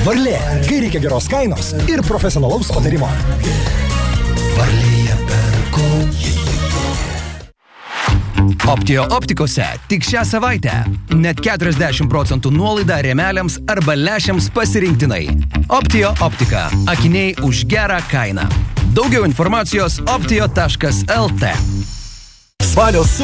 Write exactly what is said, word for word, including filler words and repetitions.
Varlė, kai reikia geros kainos ir profesionalaus patarimo. Varlėje perku. Optio optikose tik šią savaitę net keturiasdešimt procentų nuolaida rėmeliams arba lęšiams pasirinktinai. Optio optika. Akiniai už gerą kainą. Daugiau informacijos optio taškas el t. Spalio